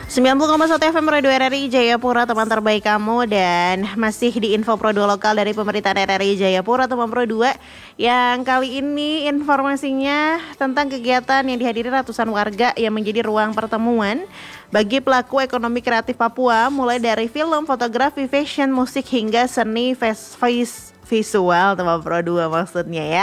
90,1 FM Radio RRI Jayapura, teman terbaik kamu. Dan masih di Info Pro 2 lokal dari pemerintahan RRI Jayapura, teman Pro 2. Yang kali ini informasinya tentang kegiatan yang dihadiri ratusan warga yang menjadi ruang pertemuan bagi pelaku ekonomi kreatif Papua, mulai dari film, fotografi, fashion, musik hingga seni visual, teman Pro 2 maksudnya ya.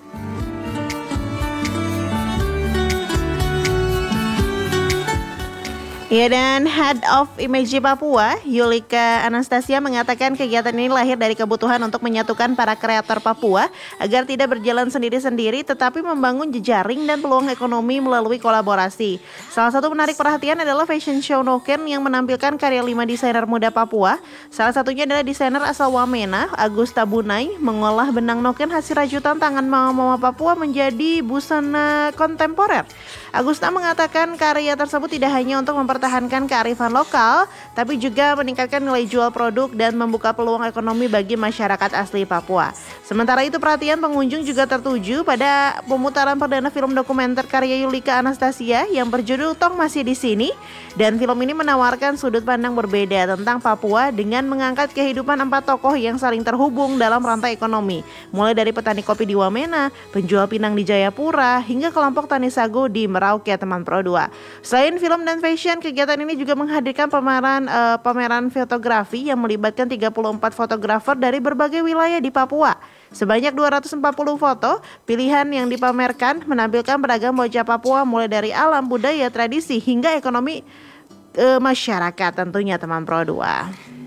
Ya, dan Head of Image Papua, Yulika Anastasia, mengatakan kegiatan ini lahir dari kebutuhan untuk menyatukan para kreator Papua agar tidak berjalan sendiri-sendiri tetapi membangun jejaring dan peluang ekonomi melalui kolaborasi. Salah satu menarik perhatian adalah fashion show Noken yang menampilkan karya 5 desainer muda Papua. Salah satunya adalah desainer asal Wamena, Agusta Bunai, mengolah benang Noken hasil rajutan tangan mama-mama Papua menjadi busana kontemporer. Agusta mengatakan karya tersebut tidak hanya untuk mempertahankan kearifan lokal, tapi juga meningkatkan nilai jual produk dan membuka peluang ekonomi bagi masyarakat asli Papua. Sementara itu, perhatian pengunjung juga tertuju pada pemutaran perdana film dokumenter karya Yulika Anastasia yang berjudul Tong Masih di Sini. Dan film ini menawarkan sudut pandang berbeda tentang Papua dengan mengangkat kehidupan 4 tokoh yang saling terhubung dalam rantai ekonomi. Mulai dari petani kopi di Wamena, penjual pinang di Jayapura, hingga kelompok tani sagu di Merauke, teman Pro 2. Selain film dan fashion, kegiatan ini juga menghadirkan pameran fotografi yang melibatkan 34 fotografer dari berbagai wilayah di Papua. Sebanyak 240 foto pilihan yang dipamerkan menampilkan beragam wajah Papua, mulai dari alam, budaya, tradisi, hingga ekonomi masyarakat tentunya, teman Pro 2.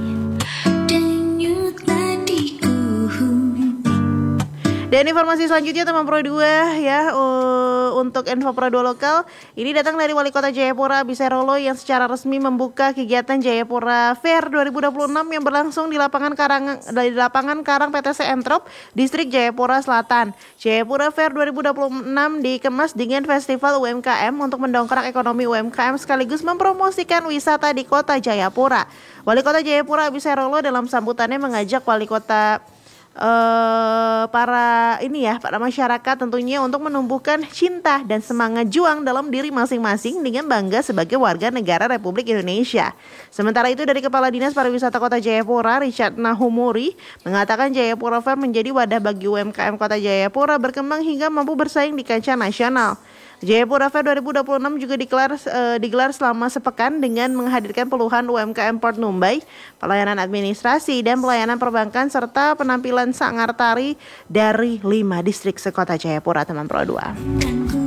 Dan informasi selanjutnya, teman Pro 2 ya, untuk Info Pro 2 lokal ini datang dari Wali Kota Jayapura Biserolo yang secara resmi membuka kegiatan Jayapura Fair 2026 yang berlangsung di lapangan Karang PTC Entrop, Distrik Jayapura Selatan. Jayapura Fair 2026 dikemas dengan festival UMKM untuk mendongkrak ekonomi UMKM sekaligus mempromosikan wisata di Kota Jayapura. Wali Kota Jayapura Biserolo dalam sambutannya mengajak Wali Kota para masyarakat tentunya untuk menumbuhkan cinta dan semangat juang dalam diri masing-masing dengan bangga sebagai warga negara Republik Indonesia. Sementara itu, dari Kepala Dinas Pariwisata Kota Jayapura, Richard Nahumuri, mengatakan Jayapura Fair menjadi wadah bagi UMKM Kota Jayapura berkembang hingga mampu bersaing di kancah nasional. Jayapura Fair 2026 juga digelar selama sepekan dengan menghadirkan puluhan UMKM Port Numbai, pelayanan administrasi dan pelayanan perbankan serta penampilan sanggar tari dari 5 distrik sekota Jayapura, teman Pro 2.